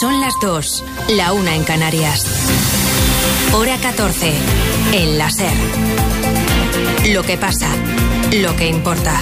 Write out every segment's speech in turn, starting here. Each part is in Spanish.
Son las 2, la 1 en Canarias. Hora 14, en la SER. Lo que pasa, lo que importa.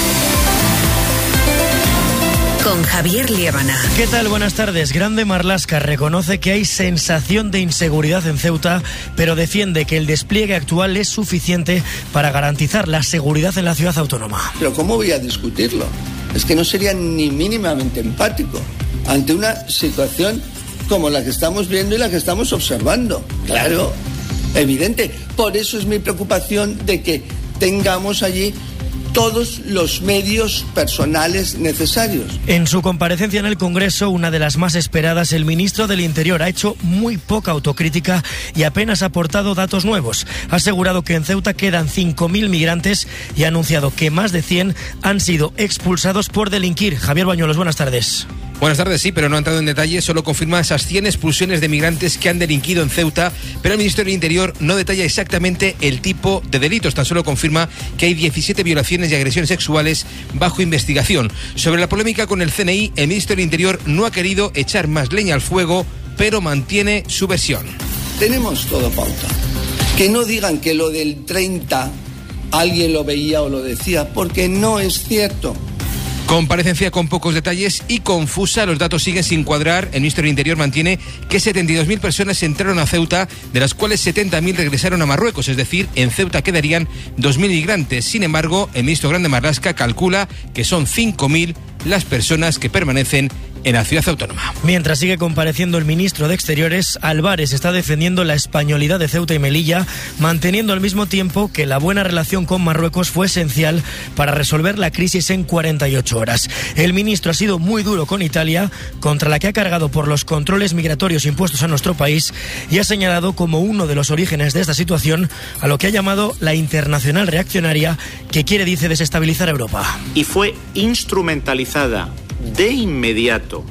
Con Javier Liébana. ¿Qué tal? Buenas tardes. Grande Marlaska reconoce que hay sensación de inseguridad en Ceuta, pero defiende que el despliegue actual es suficiente para garantizar la seguridad en la ciudad autónoma. Pero ¿cómo voy a discutirlo? Es que no sería ni mínimamente empático ante una situación como la que estamos viendo y la que estamos observando. Claro, evidente. Por eso es mi preocupación de que tengamos allí todos los medios personales necesarios. En su comparecencia en el Congreso, una de las más esperadas, el ministro del Interior ha hecho muy poca autocrítica y apenas ha aportado datos nuevos. Ha asegurado que en Ceuta quedan 5.000 migrantes y ha anunciado que más de 100 han sido expulsados por delinquir. Javier Bañuelos, buenas tardes. Buenas tardes, sí, pero no ha entrado en detalle, solo confirma esas 100 expulsiones de migrantes que han delinquido en Ceuta, pero el Ministerio del Interior no detalla exactamente el tipo de delitos, tan solo confirma que hay 17 violaciones y agresiones sexuales bajo investigación. Sobre la polémica con el CNI, el Ministerio del Interior no ha querido echar más leña al fuego, pero mantiene su versión. Tenemos todo pauta. Que no digan que lo del 30 alguien lo veía o lo decía, porque no es cierto. Comparecencia con pocos detalles y confusa, los datos siguen sin cuadrar. El Ministerio del Interior mantiene que 72.000 personas entraron a Ceuta, de las cuales 70.000 regresaron a Marruecos, es decir, en Ceuta quedarían 2.000 migrantes. Sin embargo, el ministro Grande Marlaska calcula que son 5.000 las personas que permanecen en la ciudad autónoma. Mientras sigue compareciendo el ministro de Exteriores, Álvarez está defendiendo la españolidad de Ceuta y Melilla, manteniendo al mismo tiempo que la buena relación con Marruecos fue esencial para resolver la crisis en 48 horas. El ministro ha sido muy duro con Italia, contra la que ha cargado por los controles migratorios impuestos a nuestro país, y ha señalado como uno de los orígenes de esta situación a lo que ha llamado la internacional reaccionaria que quiere, dice, desestabilizar Europa. Y fue instrumentalizada de inmediato,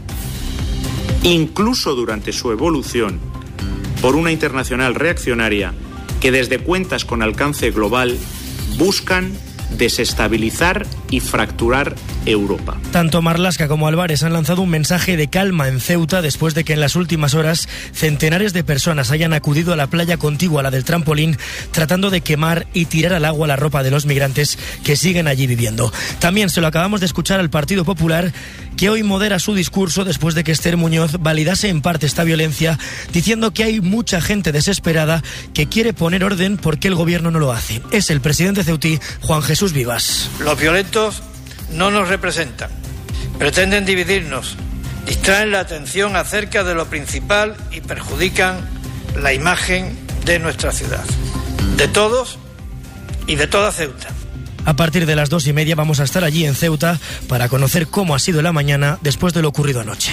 incluso durante su evolución, por una internacional reaccionaria que desde cuentas con alcance global buscan desestabilizar y fracturar Europa. Tanto Marlaska como Álvarez han lanzado un mensaje de calma en Ceuta después de que en las últimas horas centenares de personas hayan acudido a la playa contigua a la del trampolín, tratando de quemar y tirar al agua la ropa de los migrantes que siguen allí viviendo. También se lo acabamos de escuchar al Partido Popular, que hoy modera su discurso después de que Esther Muñoz validase en parte esta violencia, diciendo que hay mucha gente desesperada que quiere poner orden porque el gobierno no lo hace. Es el presidente ceutí, Juan Jesús Vivas. Los violentos no nos representan, pretenden dividirnos, distraen la atención acerca de lo principal y perjudican la imagen de nuestra ciudad, de todos y de toda Ceuta. A partir de las 2:30 vamos a estar allí en Ceuta para conocer cómo ha sido la mañana después de lo ocurrido anoche.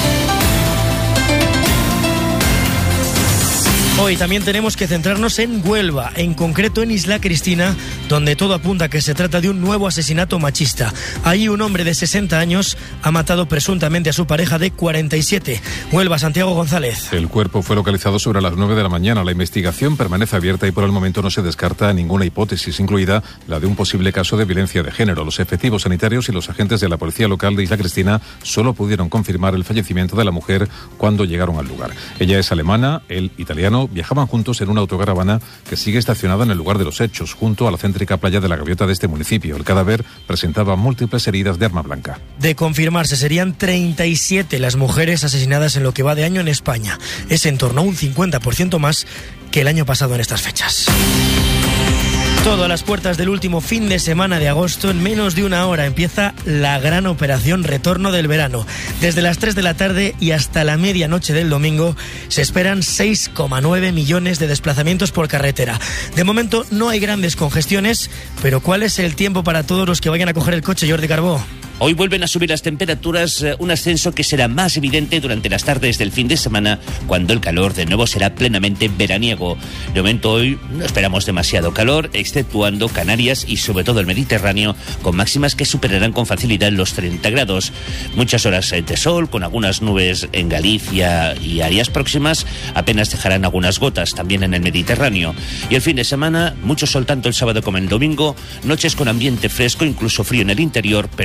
Hoy también tenemos que centrarnos en Huelva, en concreto en Isla Cristina, donde todo apunta a que se trata de un nuevo asesinato machista. Allí un hombre de 60 años ha matado presuntamente a su pareja de 47. Huelva, Santiago González. El cuerpo fue localizado sobre las 9 de la mañana. La investigación permanece abierta y por el momento no se descarta ninguna hipótesis, incluida la de un posible caso de violencia de género. Los efectivos sanitarios y los agentes de la policía local de Isla Cristina solo pudieron confirmar el fallecimiento de la mujer cuando llegaron al lugar. Ella es alemana, él italiano. Viajaban juntos en una autocaravana que sigue estacionada en el lugar de los hechos, junto a la céntrica playa de la Gaviota de este municipio. El cadáver presentaba múltiples heridas de arma blanca. De confirmarse, serían 37 las mujeres asesinadas en lo que va de año en España. Es en torno a un 50% más que el año pasado en estas fechas. Todo a las puertas del último fin de semana de agosto. En menos de una hora empieza la gran operación Retorno del Verano. Desde las 3 de la tarde y hasta la medianoche del domingo se esperan 6,9 millones de desplazamientos por carretera. De momento no hay grandes congestiones, pero ¿cuál es el tiempo para todos los que vayan a coger el coche, Jordi Carbó? Hoy vuelven a subir las temperaturas, un ascenso que será más evidente durante las tardes del fin de semana, cuando el calor de nuevo será plenamente veraniego. De momento hoy no esperamos demasiado calor, exceptuando Canarias y sobre todo el Mediterráneo, con máximas que superarán con facilidad los 30 grados. Muchas horas de sol, con algunas nubes en Galicia y áreas próximas, apenas dejarán algunas gotas también en el Mediterráneo. Y el fin de semana, mucho sol tanto el sábado como el domingo, noches con ambiente fresco, incluso frío en el interior, pero tardes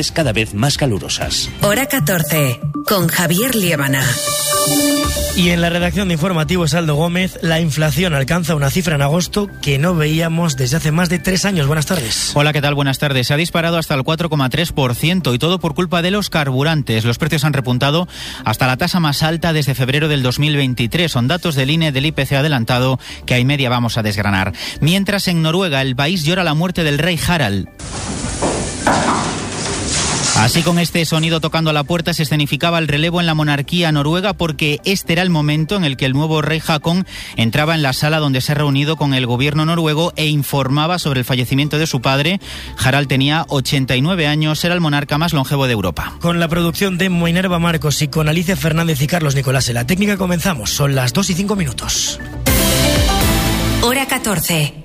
noches cada vez más calurosas. Hora 14, con Javier Liébana. Y en la redacción de Informativos, Aldo Gómez, la inflación alcanza una cifra en agosto que no veíamos desde hace más de 3 años. Buenas tardes. Hola, ¿qué tal? Buenas tardes. Se ha disparado hasta el 4,3% y todo por culpa de los carburantes. Los precios han repuntado hasta la tasa más alta desde febrero del 2023. Son datos del INE del IPC adelantado que a y media vamos a desgranar. Mientras en Noruega el país llora la muerte del rey Harald. Así, con este sonido tocando a la puerta, se escenificaba el relevo en la monarquía noruega, porque este era el momento en el que el nuevo rey Haakon entraba en la sala donde se ha reunido con el gobierno noruego e informaba sobre el fallecimiento de su padre. Harald tenía 89 años, era el monarca más longevo de Europa. Con la producción de Minerva Marcos y con Alicia Fernández y Carlos Nicolás en la técnica comenzamos. Son las 2:05. Hora 14.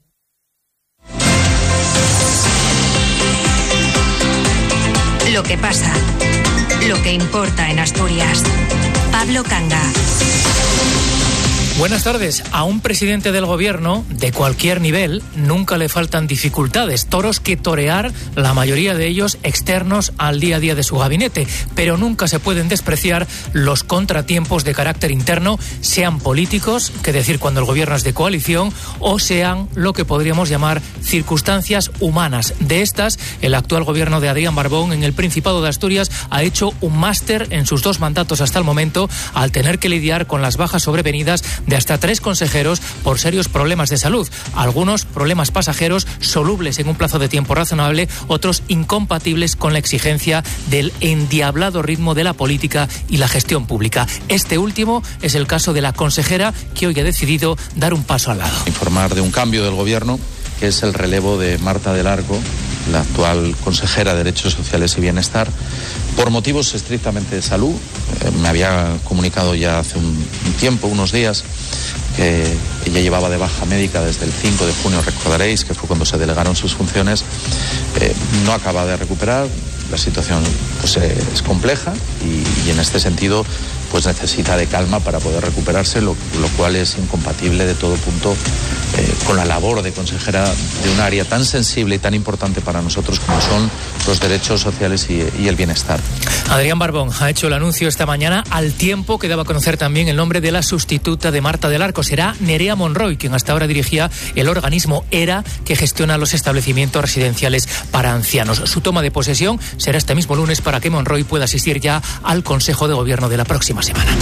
Lo que pasa, lo que importa en Asturias. Pablo Canga. Buenas tardes. A un presidente del gobierno, de cualquier nivel, nunca le faltan dificultades, toros que torear, la mayoría de ellos externos al día a día de su gabinete, pero nunca se pueden despreciar los contratiempos de carácter interno, sean políticos, que decir cuando el gobierno es de coalición, o sean lo que podríamos llamar circunstancias humanas. De estas, el actual gobierno de Adrián Barbón en el Principado de Asturias ha hecho un máster en sus 2 mandatos hasta el momento, al tener que lidiar con las bajas sobrevenidas de hasta 3 consejeros por serios problemas de salud. Algunos problemas pasajeros solubles en un plazo de tiempo razonable, otros incompatibles con la exigencia del endiablado ritmo de la política y la gestión pública. Este último es el caso de la consejera que hoy ha decidido dar un paso al lado. Informar de un cambio del gobierno, que es el relevo de Marta del Arco, la actual consejera de Derechos Sociales y Bienestar, por motivos estrictamente de salud. Me había comunicado ya hace un tiempo, unos días, que ella llevaba de baja médica desde el 5 de junio, recordaréis, que fue cuando se delegaron sus funciones. No acaba de recuperar, la situación pues, es compleja y en este sentido pues necesita de calma para poder recuperarse, lo cual es incompatible de todo punto con la labor de consejera de un área tan sensible y tan importante para nosotros como son los derechos sociales y el bienestar. Adrián Barbón ha hecho el anuncio esta mañana, al tiempo que daba a conocer también el nombre de la sustituta de Marta del Arco. Será Nerea Monroy, quien hasta ahora dirigía el organismo ERA, que gestiona los establecimientos residenciales para ancianos. Su toma de posesión será este mismo lunes para que Monroy pueda asistir ya al Consejo de Gobierno de la próxima semana.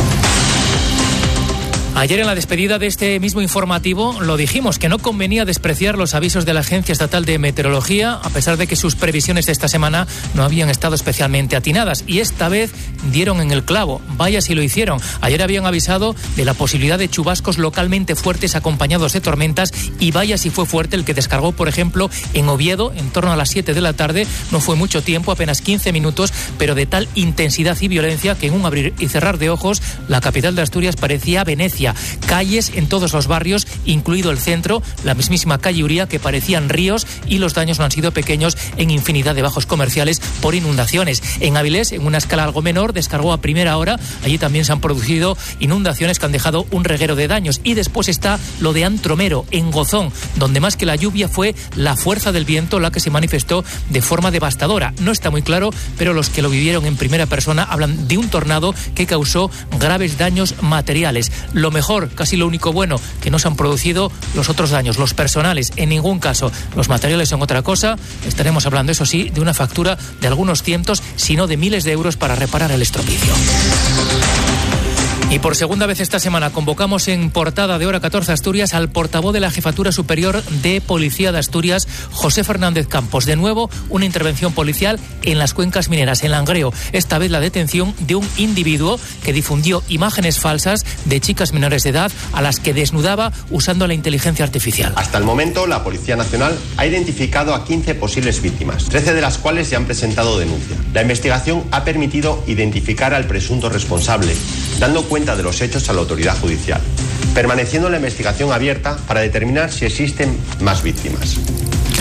Ayer en la despedida de este mismo informativo lo dijimos, que no convenía despreciar los avisos de la Agencia Estatal de Meteorología, a pesar de que sus previsiones de esta semana no habían estado especialmente atinadas. Y esta vez dieron en el clavo, vaya si lo hicieron. Ayer habían avisado de la posibilidad de chubascos localmente fuertes acompañados de tormentas, y vaya si fue fuerte el que descargó, por ejemplo, en Oviedo, en torno a las 7 de la tarde. No fue mucho tiempo, apenas 15 minutos, pero de tal intensidad y violencia que en un abrir y cerrar de ojos la capital de Asturias parecía Venecia. Calles en todos los barrios, incluido el centro, la mismísima calle Uría, que parecían ríos, y los daños no han sido pequeños en infinidad de bajos comerciales por inundaciones. En Avilés, en una escala algo menor, descargó a primera hora. Allí también se han producido inundaciones que han dejado un reguero de daños. Y después está lo de Antromero, en Gozón, donde más que la lluvia fue la fuerza del viento la que se manifestó de forma devastadora. No está muy claro, pero los que lo vivieron en primera persona hablan de un tornado que causó graves daños materiales. Lo mejor, casi lo único bueno, que no se han producido los otros daños, los personales, en ningún caso. Los materiales son otra cosa. Estaremos hablando, eso sí, de una factura de algunos cientos, si no de miles de euros para reparar el estropicio. Y por segunda vez esta semana convocamos en portada de Hora 14 Asturias al portavoz de la Jefatura Superior de Policía de Asturias, José Fernández Campos. De nuevo, una intervención policial en las cuencas mineras, en Langreo. Esta vez la detención de un individuo que difundió imágenes falsas de chicas menores de edad a las que desnudaba usando la inteligencia artificial. Hasta el momento, la Policía Nacional ha identificado a 15 posibles víctimas, 13 de las cuales ya han presentado denuncia. La investigación ha permitido identificar al presunto responsable, dando cuenta de los hechos a la autoridad judicial, permaneciendo la investigación abierta para determinar si existen más víctimas.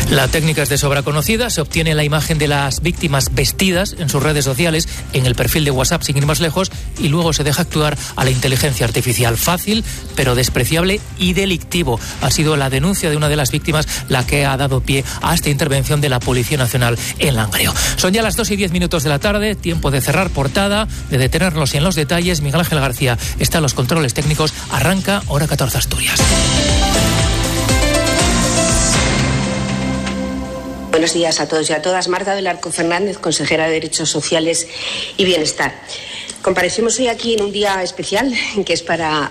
La técnica es de sobra conocida, se obtiene la imagen de las víctimas vestidas en sus redes sociales, en el perfil de WhatsApp sin ir más lejos, y luego se deja actuar a la inteligencia artificial. Fácil, pero despreciable y delictivo. Ha sido la denuncia de una de las víctimas la que ha dado pie a esta intervención de la Policía Nacional en Langreo. Son ya las 2:10 de la tarde, tiempo de cerrar portada, de detenernos en los detalles. Miguel Ángel García está en los controles técnicos, arranca Hora 14 Asturias. Buenos días a todos y a todas. Marta del Arco Fernández, consejera de Derechos Sociales y Bienestar. Comparecemos hoy aquí en un día especial, que es para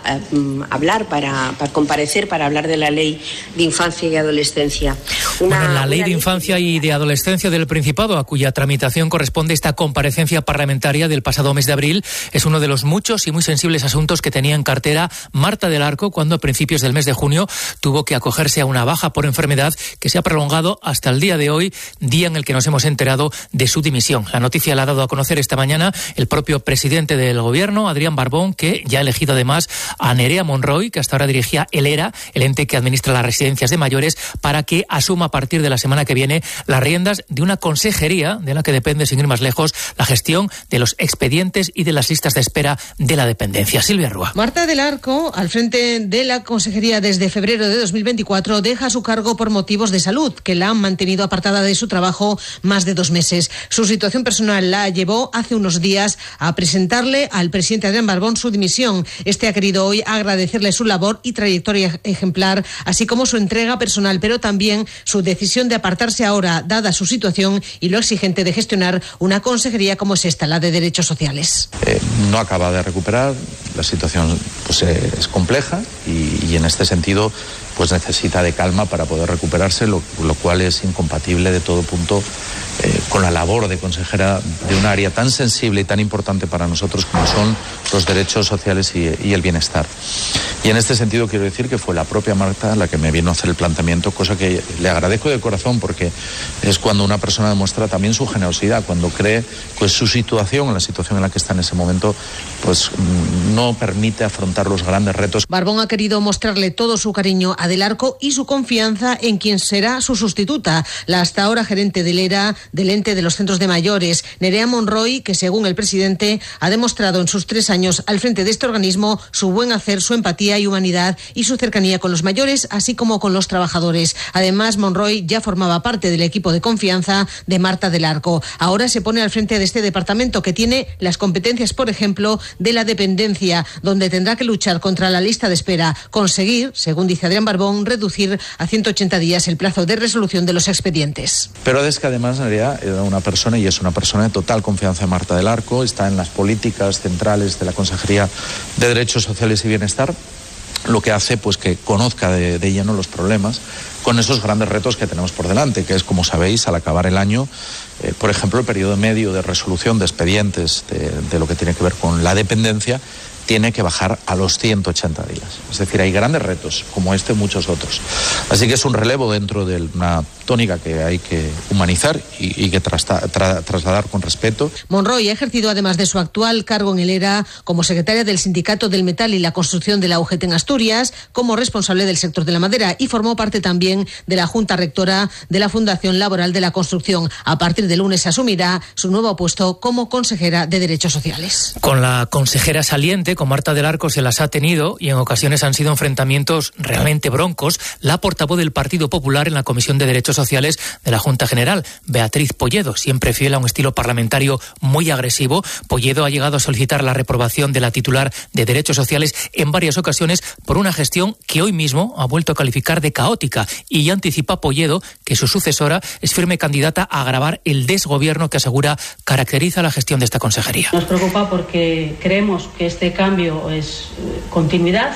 comparecer, para hablar de la Ley de Infancia y Adolescencia. La Ley de Infancia y de Adolescencia del Principado, a cuya tramitación corresponde esta comparecencia parlamentaria del pasado mes de abril, es uno de los muchos y muy sensibles asuntos que tenía en cartera Marta del Arco cuando a principios del mes de junio tuvo que acogerse a una baja por enfermedad que se ha prolongado hasta el día de hoy, día en el que nos hemos enterado de su dimisión. La noticia la ha dado a conocer esta mañana el propio presidente del Gobierno, Adrián Barbón, que ya ha elegido además a Nerea Monroy, que hasta ahora dirigía el ERA, el ente que administra las residencias de mayores, para que asuma a partir de la semana que viene las riendas de una consejería de la que depende, sin ir más lejos, la gestión de los expedientes y de las listas de espera de la dependencia. Silvia Rúa. Marta del Arco, al frente de la consejería desde febrero de 2024, deja su cargo por motivos de salud, que la han mantenido apartada de su trabajo más de 2 meses. Su situación personal la llevó hace unos días a presentarle al presidente Adrián Barbón su dimisión. Este ha querido hoy agradecerle su labor y trayectoria ejemplar, así como su entrega personal, pero también su decisión de apartarse ahora, dada su situación y lo exigente de gestionar una consejería como es esta, la de Derechos Sociales. No acaba de recuperar, la situación pues, es compleja y en este sentido pues necesita de calma para poder recuperarse, lo cual es incompatible de todo punto con la labor de consejera de un área tan sensible y tan importante para nosotros como son los derechos sociales y el bienestar. Y en este sentido quiero decir que fue la propia Marta la que me vino a hacer el planteamiento, cosa que le agradezco de corazón, porque es cuando una persona demuestra también su generosidad, cuando cree pues su situación, la situación en la que está en ese momento, pues no permite afrontar los grandes retos. Barbón ha querido mostrarle todo su cariño a Del Arco y su confianza en quien será su sustituta, la hasta ahora gerente del ERA, del ente de los centros de mayores, Nerea Monroy, que según el presidente ha demostrado en sus 3 años al frente de este organismo su buen hacer, su empatía y humanidad y su cercanía con los mayores, así como con los trabajadores. Además, Monroy ya formaba parte del equipo de confianza de Marta del Arco. Ahora se pone al frente de este departamento que tiene las competencias, por ejemplo, de la dependencia, donde tendrá que luchar contra la lista de espera, conseguir, según dice Adrián Barbón, reducir a 180 días el plazo de resolución de los expedientes. Pero es que además Nerea era una persona y es una persona de total confianza de Marta del Arco, está en las políticas centrales de la Consejería de Derechos Sociales y Bienestar, lo que hace pues que conozca de lleno los problemas con esos grandes retos que tenemos por delante, que es, como sabéis, al acabar el año, por ejemplo, el periodo medio de resolución de expedientes de lo que tiene que ver con la dependencia tiene que bajar a los 180 días. Es decir, hay grandes retos, como este y muchos otros. Así que es un relevo dentro de una tónica que hay que humanizar y que trasladar con respeto. Monroy ha ejercido, además de su actual cargo en el ERA, como secretaria del Sindicato del Metal y la Construcción de la UGT en Asturias, como responsable del sector de la madera, y formó parte también de la Junta Rectora de la Fundación Laboral de la Construcción. A partir de lunes asumirá su nuevo puesto como consejera de Derechos Sociales. Con la consejera saliente, con Marta del Arco, se las ha tenido y en ocasiones han sido enfrentamientos realmente broncos. La portavoz del Partido Popular en la Comisión de Derechos Sociales de la Junta General, Beatriz Polledo, siempre fiel a un estilo parlamentario muy agresivo. Polledo ha llegado a solicitar la reprobación de la titular de Derechos Sociales en varias ocasiones por una gestión que hoy mismo ha vuelto a calificar de caótica, y ya anticipa Polledo que su sucesora es firme candidata a agravar el desgobierno que asegura caracteriza la gestión de esta consejería. Nos preocupa porque creemos que este cambio es continuidad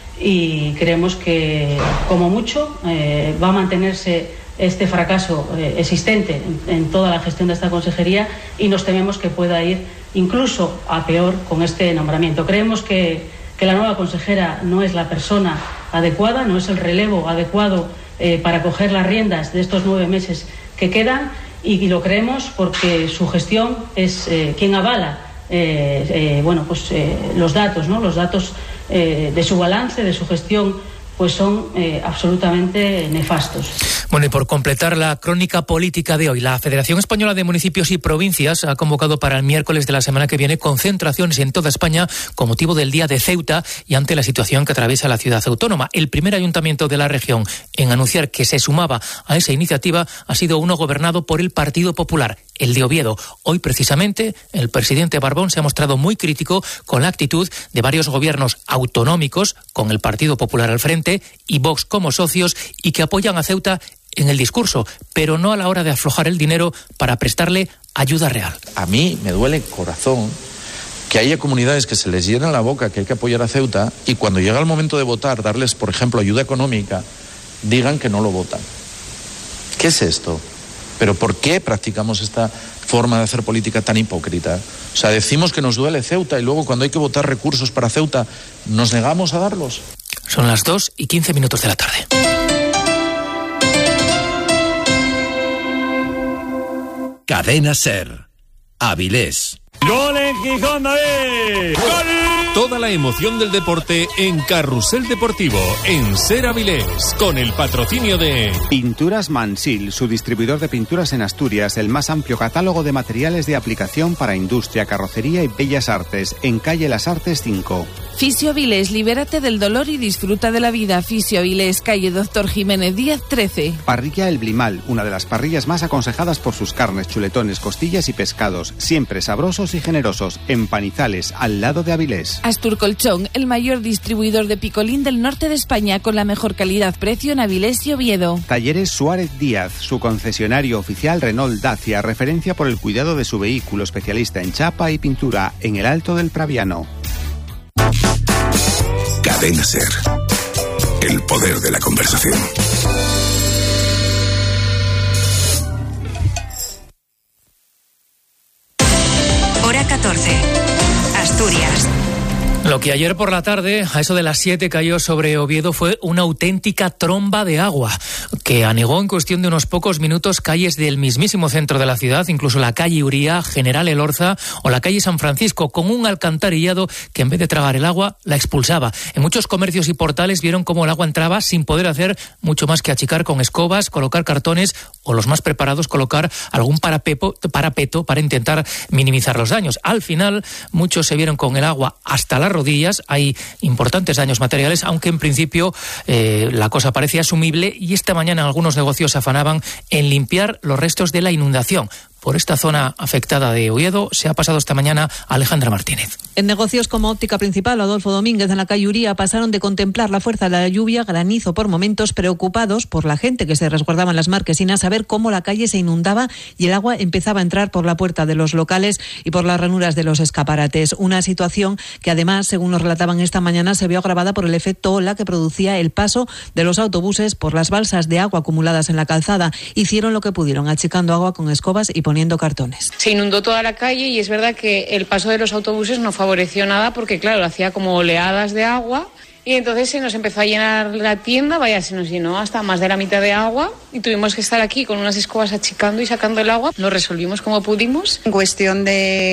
y creemos que, como mucho, va a mantenerse este fracaso existente en toda la gestión de esta consejería, y nos tememos que pueda ir incluso a peor con este nombramiento. Creemos que la nueva consejera no es la persona adecuada, no es el relevo adecuado para coger las riendas de estos 9 meses que quedan, y lo creemos porque su gestión es quien avala los datos, ¿no? Los datos de su balance, de su gestión pues son absolutamente nefastos. Bueno, y por completar la crónica política de hoy, la Federación Española de Municipios y Provincias ha convocado para el miércoles de la semana que viene concentraciones en toda España con motivo del Día de Ceuta y ante la situación que atraviesa la ciudad autónoma. El primer ayuntamiento de la región en anunciar que se sumaba a esa iniciativa ha sido uno gobernado por el Partido Popular, el de Oviedo. Hoy, precisamente, el presidente Barbón se ha mostrado muy crítico con la actitud de varios gobiernos autonómicos, con el Partido Popular al frente y Vox como socios, y que apoyan a Ceuta en el discurso, pero no a la hora de aflojar el dinero para prestarle ayuda real. A mí me duele el corazón que haya comunidades que se les llena la boca que hay que apoyar a Ceuta y cuando llega el momento de votar, darles, por ejemplo, ayuda económica, digan que no lo votan. ¿Qué es esto? ¿Pero por qué practicamos esta forma de hacer política tan hipócrita? O sea, decimos que nos duele Ceuta y luego cuando hay que votar recursos para Ceuta, ¿nos negamos a darlos? Son las 2:15 de la tarde. Cadena SER. Avilés. ¡Gol en Gijón, David! ¡Gol! Toda la emoción del deporte en Carrusel Deportivo, en SER Avilés, con el patrocinio de Pinturas Mansil, su distribuidor de pinturas en Asturias, el más amplio catálogo de materiales de aplicación para industria, carrocería y bellas artes, en calle Las Artes 5. Fisio Avilés, libérate del dolor y disfruta de la vida. Fisio Avilés, calle Doctor Jiménez Díaz 13. Parrilla El Blimal, una de las parrillas más aconsejadas por sus carnes, chuletones, costillas y pescados, siempre sabrosos y generosos, en Panizales, al lado de Avilés. Astur Colchón, el mayor distribuidor de picolín del norte de España, con la mejor calidad-precio en Avilés y Oviedo. Talleres Suárez Díaz, su concesionario oficial Renault Dacia, referencia por el cuidado de su vehículo, especialista en chapa y pintura, en el Alto del Praviano. Cadena SER. El poder de la conversación. Hora 14. Asturias. Lo que ayer por la tarde, a eso de las 7, cayó sobre Oviedo fue una auténtica tromba de agua que anegó en cuestión de unos pocos minutos calles del mismísimo centro de la ciudad, incluso la calle Uría, General Elorza o la calle San Francisco, con un alcantarillado que en vez de tragar el agua, la expulsaba. En muchos comercios y portales vieron cómo el agua entraba sin poder hacer mucho más que achicar con escobas, colocar cartones o los más preparados colocar algún parapeto para intentar minimizar los daños. Al final, muchos se vieron con el agua hasta las rodillas. Hay importantes daños materiales, aunque en principio la cosa parecía asumible, y esta mañana algunos negocios se afanaban en limpiar los restos de la inundación. Por esta zona afectada de Oviedo se ha pasado esta mañana Alejandra Martínez. En negocios como Óptica Principal o Adolfo Domínguez en la calle Uría pasaron de contemplar la fuerza de la lluvia, granizo por momentos, preocupados por la gente que se resguardaba en las marquesinas, a ver cómo la calle se inundaba y el agua empezaba a entrar por la puerta de los locales y por las ranuras de los escaparates. Una situación que además, según nos relataban esta mañana, se vio agravada por el efecto ola que producía el paso de los autobuses por las balsas de agua acumuladas en la calzada. Hicieron lo que pudieron, achicando agua con escobas y poniendo cartones. Se inundó toda la calle y es verdad que el paso de los autobuses no favoreció nada porque, claro, hacía como oleadas de agua y entonces se nos empezó a llenar la tienda, se nos llenó hasta más de la mitad de agua y tuvimos que estar aquí con unas escobas achicando y sacando el agua. Lo resolvimos como pudimos. En cuestión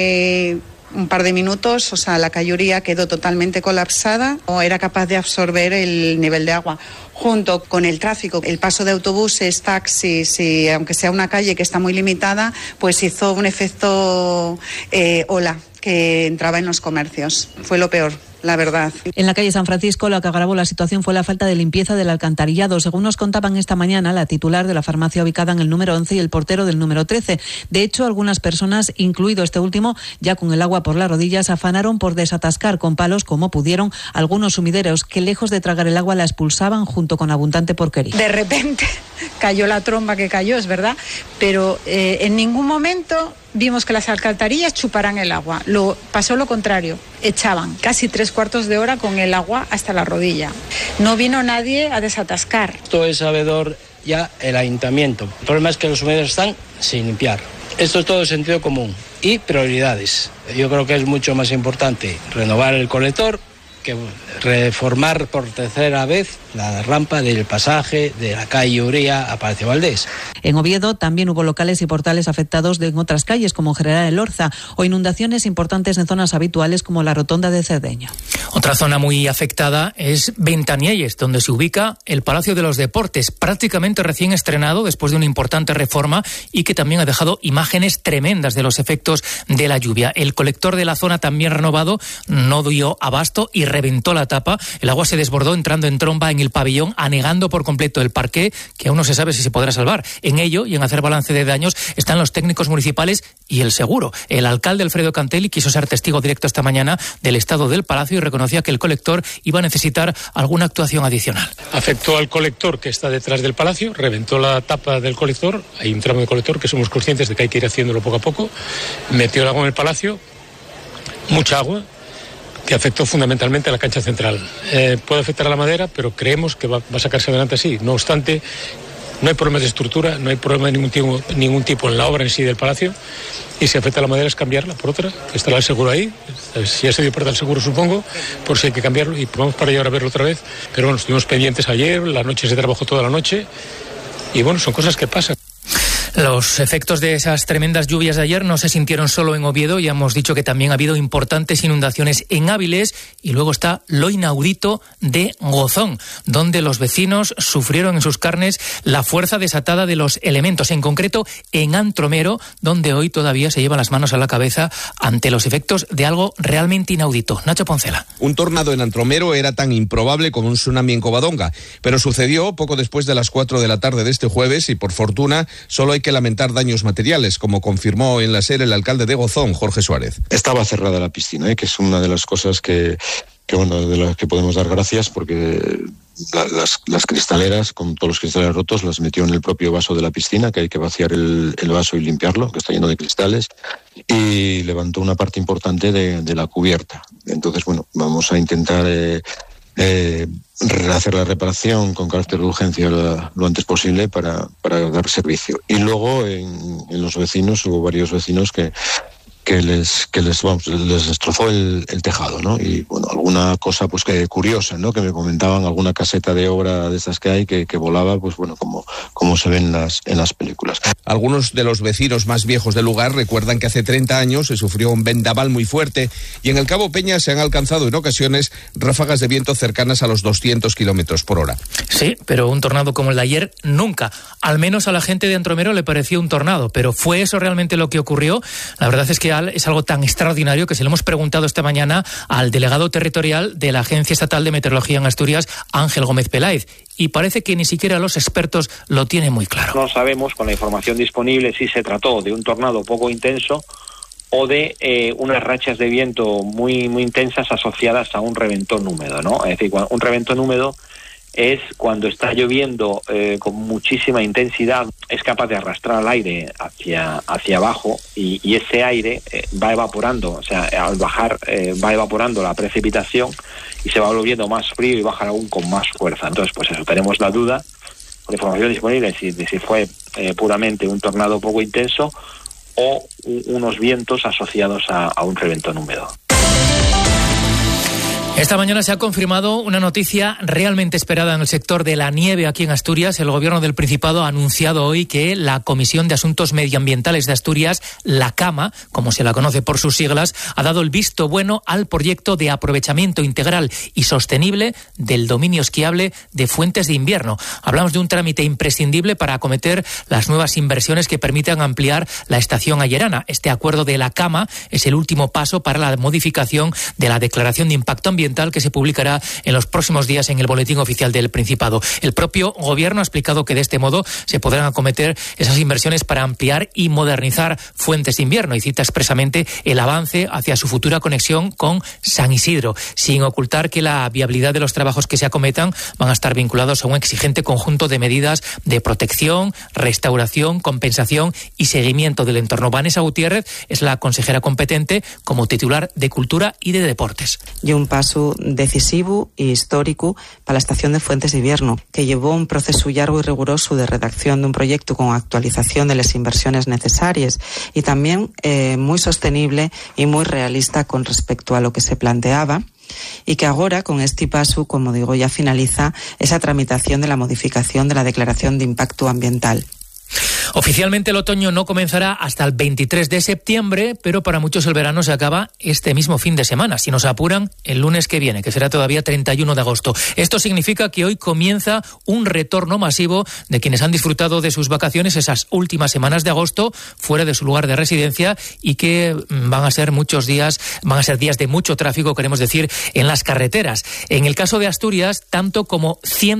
de un par de minutos, la calle Uría quedó totalmente colapsada, no era capaz de absorber el nivel de agua. Junto con el tráfico, el paso de autobuses, taxis y aunque sea una calle que está muy limitada, pues hizo un efecto ola que entraba en los comercios. Fue lo peor, la verdad. En la calle San Francisco, lo que agravó la situación fue la falta de limpieza del alcantarillado. Según nos contaban esta mañana la titular de la farmacia ubicada en el número 11 y el portero del número 13. De hecho, algunas personas, incluido este último, ya con el agua por las rodillas, afanaron por desatascar con palos como pudieron algunos sumideros que, lejos de tragar el agua, la expulsaban junto con abundante porquería. De repente cayó la tromba que cayó, es verdad, pero en ningún momento vimos que las alcantarillas chuparan el agua. Pasó lo contrario, echaban casi 3/4 de hora con el agua hasta la rodilla. No vino nadie a desatascar. Esto es sabedor ya el ayuntamiento. El problema es que los sumideros están sin limpiar. Esto es todo sentido común y prioridades. Yo creo que es mucho más importante renovar el colector que reformar por tercera vez la rampa del pasaje de la calle Uría a Palacio Valdés. En Oviedo también hubo locales y portales afectados en otras calles, como General Elorza, o inundaciones importantes en zonas habituales como la Rotonda de Cerdeña. Otra zona muy afectada es Ventanielles, donde se ubica el Palacio de los Deportes, prácticamente recién estrenado después de una importante reforma y que también ha dejado imágenes tremendas de los efectos de la lluvia. El colector de la zona, también renovado, no dio abasto y reventó la tapa. El agua se desbordó entrando en tromba en el pabellón, anegando por completo el parqué, que aún no se sabe si se podrá salvar. En ello y en hacer balance de daños están los técnicos municipales y el seguro. El alcalde Alfredo Cantelli quiso ser testigo directo esta mañana del estado del palacio y reconocía que el colector iba a necesitar alguna actuación adicional. Afectó al colector que está detrás del palacio, reventó la tapa del colector, hay un tramo de colector que somos conscientes de que hay que ir haciéndolo poco a poco, metió el agua en el palacio, mucha agua, que afectó fundamentalmente a la cancha central. Puede afectar a la madera, pero creemos que va a sacarse adelante así. No obstante, no hay problemas de estructura, no hay problema de ningún tipo en la obra en sí del palacio, y si afecta a la madera es cambiarla por otra, que estará el seguro ahí. Si ya se dio parte del seguro, supongo, por si hay que cambiarlo, y vamos para allá ahora a verlo otra vez. Pero bueno, estuvimos pendientes ayer, la noche se trabajó toda la noche, y bueno, son cosas que pasan. Los efectos de esas tremendas lluvias de ayer no se sintieron solo en Oviedo, ya hemos dicho que también ha habido importantes inundaciones en Áviles, y luego está lo inaudito de Gozón, donde los vecinos sufrieron en sus carnes la fuerza desatada de los elementos, en concreto en Antromero, donde hoy todavía se llevan las manos a la cabeza ante los efectos de algo realmente inaudito. Nacho Poncela. Un tornado en Antromero era tan improbable como un tsunami en Covadonga, pero sucedió poco después de las 4 de la tarde de este jueves y por fortuna solo hay que lamentar daños materiales, como confirmó en la SER el alcalde de Gozón, Jorge Suárez. Estaba cerrada la piscina, que es una de las cosas que de las que podemos dar gracias, porque las cristaleras, con todos los cristales rotos, las metió en el propio vaso de la piscina, que hay que vaciar el vaso y limpiarlo, que está lleno de cristales, y levantó una parte importante de la cubierta. Entonces, bueno, vamos a intentar hacer la reparación con carácter de urgencia lo antes posible para dar servicio. Y luego en los vecinos hubo varios vecinos que les destrozó el tejado, ¿no? Y bueno, alguna cosa pues que curiosa, ¿no? Que me comentaban, alguna caseta de obra de estas que hay que volaba, pues bueno, como se ven en las películas. Algunos de los vecinos más viejos del lugar recuerdan que hace 30 años se sufrió un vendaval muy fuerte y en el Cabo Peña se han alcanzado en ocasiones ráfagas de viento cercanas a los 200 kilómetros por hora. Sí, pero un tornado como el de ayer, nunca. Al menos a la gente de Antromero le pareció un tornado, pero ¿fue eso realmente lo que ocurrió? La verdad es que es algo tan extraordinario que se lo hemos preguntado esta mañana al delegado territorial de la Agencia Estatal de Meteorología en Asturias, Ángel Gómez Peláez, y parece que ni siquiera los expertos lo tienen muy claro. No sabemos con la información disponible si se trató de un tornado poco intenso o de unas rachas de viento muy, muy intensas asociadas a un reventón húmedo, ¿no? Es decir, un reventón húmedo es cuando está lloviendo con muchísima intensidad, es capaz de arrastrar el aire hacia abajo y ese aire va evaporando, o sea, al bajar va evaporando la precipitación y se va volviendo más frío y baja aún con más fuerza. Entonces, pues eso, tenemos la duda, con la información disponible, de si fue puramente un tornado poco intenso o unos vientos asociados a un reventón húmedo. Esta mañana se ha confirmado una noticia realmente esperada en el sector de la nieve aquí en Asturias. El Gobierno del Principado ha anunciado hoy que la Comisión de Asuntos Medioambientales de Asturias, la CAMA, como se la conoce por sus siglas, ha dado el visto bueno al proyecto de aprovechamiento integral y sostenible del dominio esquiable de Fuentes de Invierno. Hablamos de un trámite imprescindible para acometer las nuevas inversiones que permitan ampliar la estación ayerana. Este acuerdo de la CAMA es el último paso para la modificación de la Declaración de Impacto Ambiental que se publicará en los próximos días en el Boletín Oficial del Principado. El propio Gobierno ha explicado que de este modo se podrán acometer esas inversiones para ampliar y modernizar Fuentes de Invierno y cita expresamente el avance hacia su futura conexión con San Isidro, sin ocultar que la viabilidad de los trabajos que se acometan van a estar vinculados a un exigente conjunto de medidas de protección, restauración, compensación y seguimiento del entorno. Vanessa Gutiérrez es la consejera competente como titular de Cultura y de Deportes. Y un paso decisivo e histórico para la estación de Fuentes de Invierno, que llevó un proceso largo y riguroso de redacción de un proyecto con actualización de las inversiones necesarias y también muy sostenible y muy realista con respecto a lo que se planteaba. y que agora, con este paso, como digo, ya finaliza esa tramitación de la modificación de la Declaración de Impacto Ambiental. Oficialmente el otoño no comenzará hasta el 23 de septiembre, pero para muchos el verano se acaba este mismo fin de semana, si nos apuran, el lunes que viene, que será todavía 31 de agosto. Esto significa que hoy comienza un retorno masivo de quienes han disfrutado de sus vacaciones esas últimas semanas de agosto fuera de su lugar de residencia y que van a ser días de mucho tráfico, queremos decir, en las carreteras. En el caso de Asturias, tanto como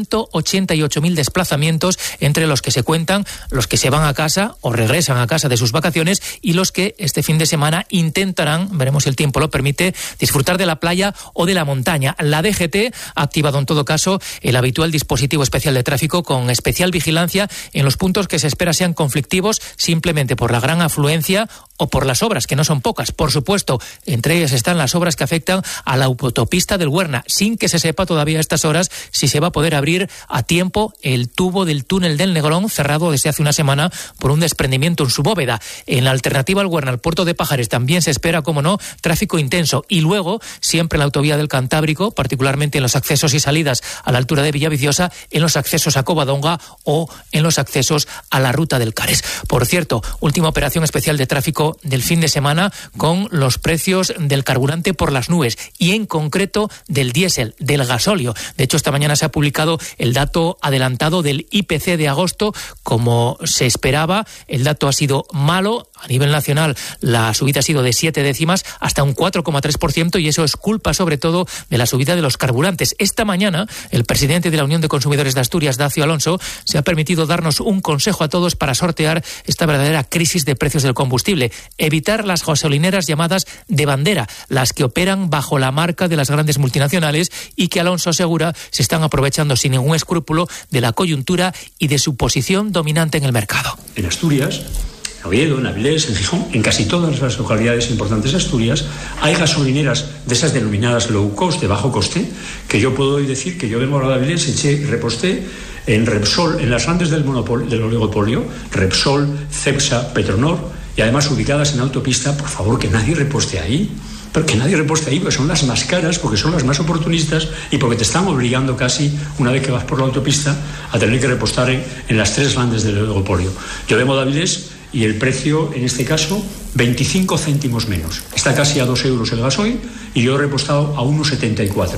188.000 desplazamientos entre los que se cuentan los que se van a casa o regresan a casa de sus vacaciones y los que este fin de semana intentarán, veremos si el tiempo lo permite, disfrutar de la playa o de la montaña. La DGT ha activado en todo caso el habitual dispositivo especial de tráfico con especial vigilancia en los puntos que se espera sean conflictivos simplemente por la gran afluencia o por las obras, que no son pocas. Por supuesto, entre ellas están las obras que afectan a la autopista del Huerna, sin que se sepa todavía a estas horas si se va a poder abrir a tiempo el tubo del túnel del Negrón, cerrado desde hace una semana por un desprendimiento en su bóveda. En la alternativa al Huerna, al puerto de Pajares, también se espera, como no, tráfico intenso. Y luego, siempre en la autovía del Cantábrico, particularmente en los accesos y salidas a la altura de Villaviciosa, en los accesos a Covadonga o en los accesos a la ruta del Cares. Por cierto, última operación especial de tráfico del fin de semana con los precios del carburante por las nubes y en concreto del diésel, del gasóleo. De hecho, esta mañana se ha publicado el dato adelantado del IPC de agosto. Como se esperaba, el dato ha sido malo. A nivel nacional, la subida ha sido de 7 décimas hasta un 4,3% y eso es culpa sobre todo de la subida de los carburantes. Esta mañana, el presidente de la Unión de Consumidores de Asturias, Dacio Alonso, se ha permitido darnos un consejo a todos para sortear esta verdadera crisis de precios del combustible. Evitar las gasolineras llamadas de bandera, las que operan bajo la marca de las grandes multinacionales y que Alonso asegura se están aprovechando sin ningún escrúpulo de la coyuntura y de su posición dominante en el mercado. En Asturias, en Oviedo, en Avilés, en Gijón, en casi todas las localidades importantes de Asturias, hay gasolineras de esas denominadas low cost, de bajo coste, que yo puedo decir que yo vengo ahora de Avilés, eché y reposté en Repsol, en las grandes del oligopolio, Repsol, Cepsa, Petronor, y además ubicadas en autopista. Por favor, que nadie reposte ahí. Pero que nadie reposte ahí, porque son las más caras, porque son las más oportunistas y porque te están obligando casi, una vez que vas por la autopista, a tener que repostar en las tres grandes del oligopolio. Yo vengo de Avilés y el precio, en este caso, 25 céntimos menos. Está casi a 2 euros el gasoil y yo he repostado a 1,74.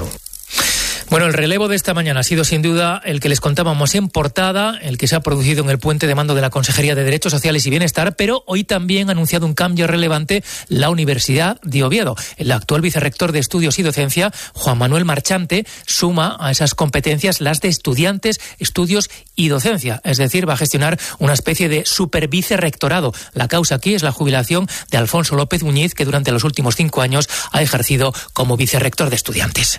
Bueno, el relevo de esta mañana ha sido sin duda el que les contábamos en portada, el que se ha producido en el puente de mando de la Consejería de Derechos Sociales y Bienestar, pero hoy también ha anunciado un cambio relevante la Universidad de Oviedo. El actual vicerrector de Estudios y Docencia, Juan Manuel Marchante, suma a esas competencias las de estudiantes, estudios y docencia. Es decir, va a gestionar una especie de supervicerrectorado. La causa aquí es la jubilación de Alfonso López Muñiz, que durante los últimos 5 años ha ejercido como vicerrector de estudiantes.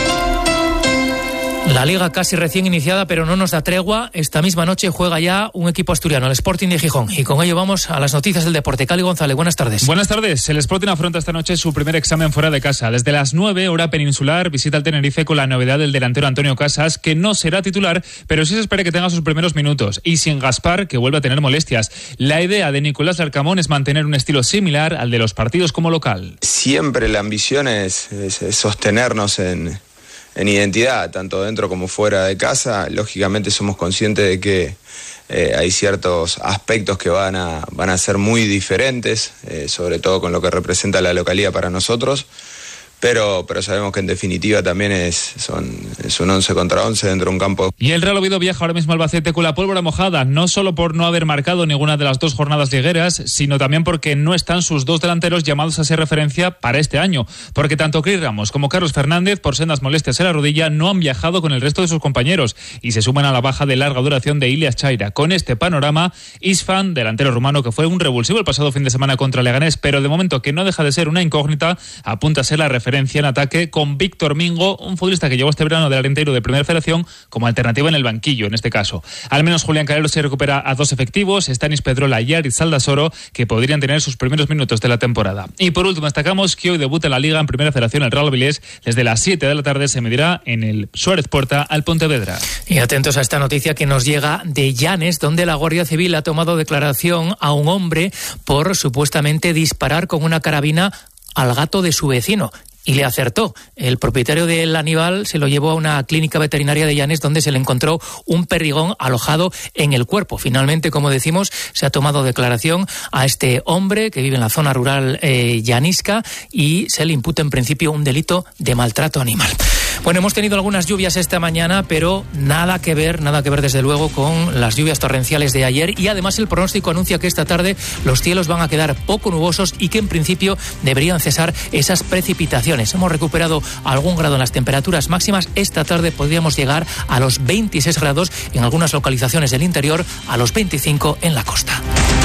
La Liga casi recién iniciada, pero no nos da tregua. Esta misma noche juega ya un equipo asturiano, el Sporting de Gijón. Y con ello vamos a las noticias del deporte. Cali González, buenas tardes. Buenas tardes. El Sporting afronta esta noche su primer examen fuera de casa. Desde las 9, hora peninsular, visita el Tenerife con la novedad del delantero Antonio Casas, que no será titular, pero sí se espera que tenga sus primeros minutos. Y sin Gaspar, que vuelve a tener molestias. La idea de Nicolás Larcamón es mantener un estilo similar al de los partidos como local. Siempre la ambición es sostenernos en identidad, tanto dentro como fuera de casa. Lógicamente somos conscientes de que hay ciertos aspectos que van a ser muy diferentes, sobre todo con lo que representa la localidad para nosotros. Pero sabemos que en definitiva también es un 11 contra 11 dentro de un campo. Y el Real Oviedo viaja ahora mismo al Albacete con la pólvora mojada, no solo por no haber marcado ninguna de las 2 jornadas ligueras, sino también porque no están sus 2 delanteros llamados a ser referencia para este año. Porque tanto Cris Ramos como Carlos Fernández, por sendas molestias en la rodilla, no han viajado con el resto de sus compañeros y se suman a la baja de larga duración de Ilias Chaira. Con este panorama, Isfan, delantero rumano que fue un revulsivo el pasado fin de semana contra Leganés, pero de momento que no deja de ser una incógnita, apunta a ser la referencia en ataque con Víctor Mingo, un futbolista que llegó este verano del Arenteiro de Primera Federación como alternativa en el banquillo en este caso. Al menos Julián Calero se recupera a 2 efectivos, Stanis Pedrola y Aritz Aldasoro, que podrían tener sus primeros minutos de la temporada. Y por último destacamos que hoy debuta en la Liga en Primera Federación el Real Avilés. Desde las 7 de la tarde se medirá en el Suárez Puerta al Pontevedra. Y atentos a esta noticia que nos llega de Llanes, donde la Guardia Civil ha tomado declaración a un hombre por supuestamente disparar con una carabina al gato de su vecino. y le acertó. El propietario del animal se lo llevó a una clínica veterinaria de Llanes, donde se le encontró un perdigón alojado en el cuerpo. Finalmente, como decimos, se ha tomado declaración a este hombre que vive en la zona rural llanisca y se le imputa en principio un delito de maltrato animal. Bueno, hemos tenido algunas lluvias esta mañana, pero nada que ver desde luego con las lluvias torrenciales de ayer, y además el pronóstico anuncia que esta tarde los cielos van a quedar poco nubosos y que en principio deberían cesar esas precipitaciones. Hemos recuperado algún grado en las temperaturas máximas. Esta tarde podríamos llegar a los 26 grados en algunas localizaciones del interior, a los 25 en la costa.